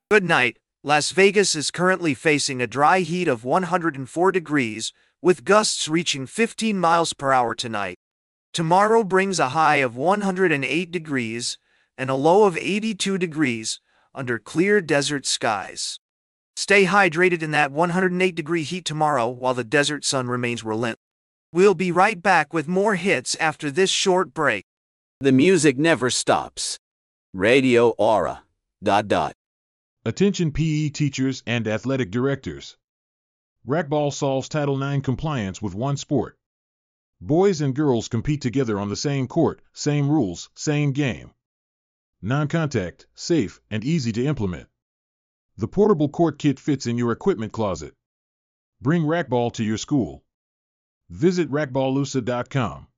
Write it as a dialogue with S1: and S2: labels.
S1: Good night. Las Vegas is currently facing a dry heat of 104 degrees, with gusts reaching 15 miles per hour tonight. Tomorrow brings a high of 108 degrees and a low of 82 degrees under clear desert skies. Stay hydrated in that 108-degree heat tomorrow while the desert sun remains relentless. We'll be right back with more hits after this short break.
S2: The music never stops. Radio Aura. ...
S3: Attention PE teachers and athletic directors. Racquetball solves Title IX compliance with one sport. Boys and girls compete together on the same court, same rules, same game. Non-contact, safe, and easy to implement. The portable court kit fits in your equipment closet. Bring racquetball to your school. Visit racquetballusa.com.